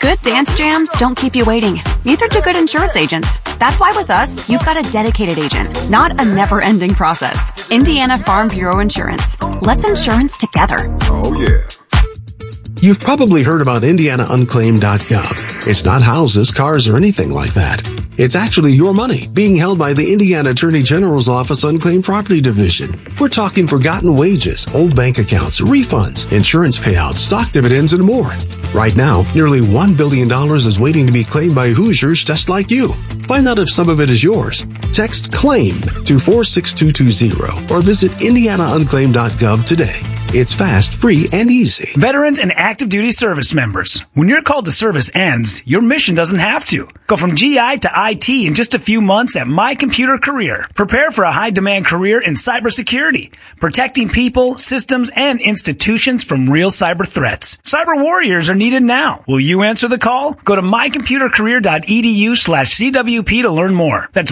Good dance jams don't keep you waiting. Neither do good insurance agents. That's why with us, you've got a dedicated agent, not a never-ending process. Indiana Farm Bureau Insurance. Let's insurance together. Oh, yeah. You've probably heard about IndianaUnclaimed.gov. It's not houses, cars, or anything like that. It's actually your money being held by the Indiana Attorney General's Office Unclaimed Property Division. We're talking forgotten wages, old bank accounts, refunds, insurance payouts, stock dividends, and more. Right now, nearly $1 billion is waiting to be claimed by Hoosiers just like you. Find out if some of it is yours. Text CLAIM to 46220 or visit IndianaUnclaimed.gov today. It's fast, free, and easy. Veterans and active duty service members. When your call to service ends, your mission doesn't have to. Go from GI to IT in just a few months at My Computer Career. Prepare for a high-demand career in cybersecurity, protecting people, systems, and institutions from real cyber threats. Cyber warriors are needed now. Will you answer the call? Go to mycomputercareer.edu/CWP to learn more. That's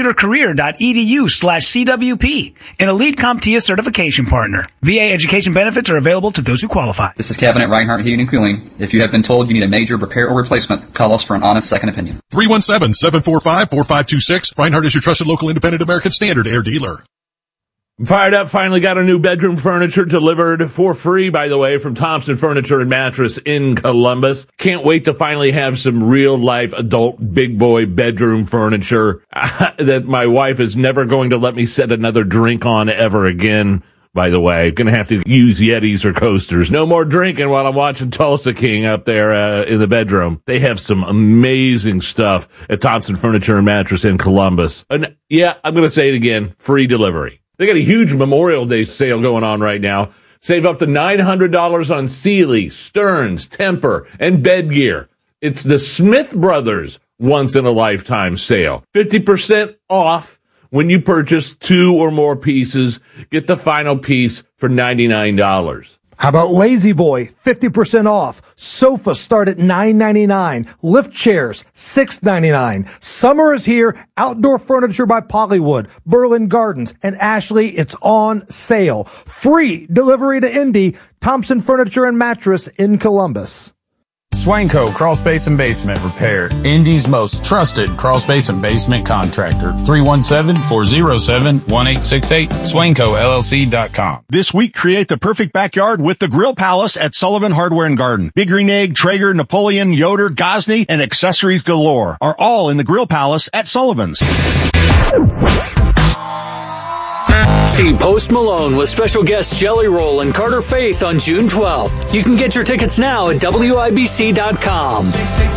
mycomputercareer.edu/CWP. An Elite CompTIA certification partner. VA education benefits are available to those who qualify. This is Kevin at Reinhardt Heating and Cooling. If you have been told you need a major repair or replacement, call us for an honest second opinion. 317-745-4526. Reinhardt is your trusted local independent American Standard air dealer. Fired up, finally got a new bedroom furniture delivered for free, by the way, from Thompson Furniture and Mattress in Columbus. Can't wait to finally have some real-life adult big boy bedroom furniture that my wife is never going to let me set another drink on ever again. By the way, gonna have to use Yetis or coasters. No more drinking while I'm watching Tulsa King up there in the bedroom. They have some amazing stuff at Thompson Furniture and Mattress in Columbus. And yeah, I'm gonna say it again, free delivery. They got a huge Memorial Day sale going on right now. Save up to $900 on Sealy, Stearns, Tempur, and bed gear. It's the Smith Brothers once-in-a-lifetime sale. 50% off. When you purchase 2 or more pieces, get the final piece for $99. How about Lazy Boy? 50% off. Sofas start at $9.99. Lift chairs, $6.99. Summer is here. Outdoor furniture by Pollywood, Berlin Gardens, and Ashley. It's on sale. Free delivery to Indy. Thompson Furniture and Mattress in Columbus. Swanko Crawl Space and Basement Repair, Indy's most trusted crawl space and basement contractor. 317-407-1868, SwankoLLC.com. This week, create the perfect backyard with the Grill Palace at Sullivan Hardware and Garden. Big Green Egg, Traeger, Napoleon, Yoder, Gosney, and accessories galore are all in the Grill Palace at Sullivan's. See Post Malone with special guests Jelly Roll and Carter Faith on June 12th. You can get your tickets now at WIBC.com.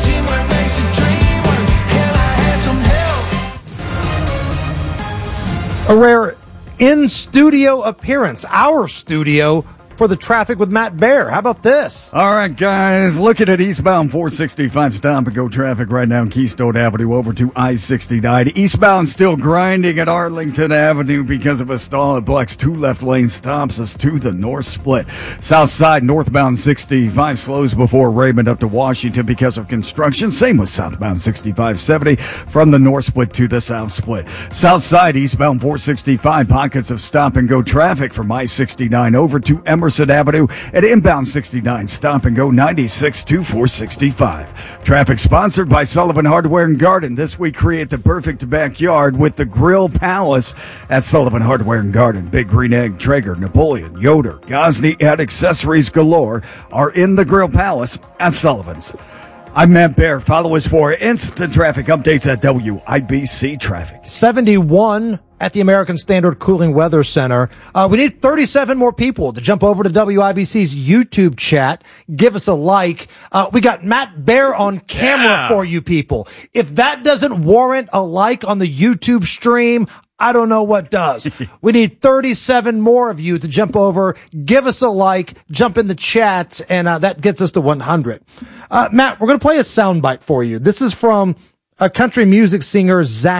A rare in-studio appearance, our studio, for the Traffic with Matt Bear. How about this? All right, guys, looking at eastbound 465 stop-and-go traffic right now in Keystone Avenue over to I-69. Eastbound still grinding at Arlington Avenue because of a stall at Blex. 2 left lane stops us to the north split. South side northbound 65 slows before Raymond up to Washington because of construction. Same with southbound 6570 from the north split to the south split. South side eastbound 465 pockets of stop-and-go traffic from I-69 over to Emerson Avenue at inbound 69, stop and go 96 to 465. Traffic sponsored by Sullivan Hardware and Garden. This week, create the perfect backyard with the Grill Palace at Sullivan Hardware and Garden. Big Green Egg, Traeger, Napoleon, Yoder, Gosney, and accessories galore are in the Grill Palace at Sullivan's. I'm Matt Bear. Follow us for instant traffic updates at WIBC Traffic. 71 at the American Standard Cooling Weather Center. We need 37 more people to jump over to WIBC's YouTube chat. Give us a like. We got Matt Bear on camera for you people. If that doesn't warrant a like on the YouTube stream, I don't know what does. We need 37 more of you to jump over, give us a like, jump in the chat, and that gets us to 100. Matt, we're going to play a soundbite for you. This is from a country music singer, Zach